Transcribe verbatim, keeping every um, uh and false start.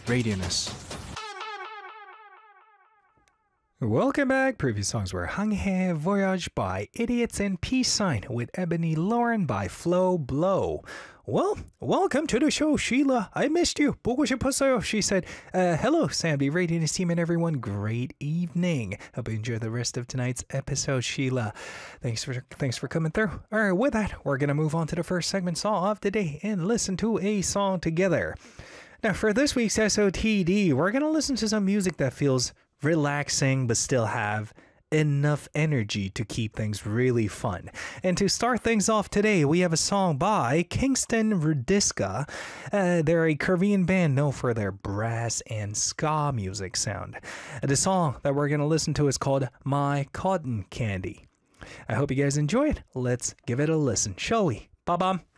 Radioness. Welcome back. Previous songs were Hanghae Voyage by Idiots and Peace Sign with Ebony Lauren by Flo Blow. Well, welcome to the show, Sheila. I missed you. 보고 싶었어요. She said, uh, hello, Sambi, Radioness team, and everyone. Great evening. Hope you enjoy the rest of tonight's episode, Sheila. Thanks for thanks for coming through. All right, with that, we're going to move on to the first segment song of the day and listen to a song together. Now, for this week's S O T D, we're going to listen to some music that feels relaxing but still have enough energy to keep things really fun. And to start things off today, we have a song by Kingston Rudiska. Uh, they're a Korean band known for their brass and ska music sound. The song that we're going to listen to is called My Cotton Candy. I hope you guys enjoy it. Let's give it a listen, shall we? Ba-bam.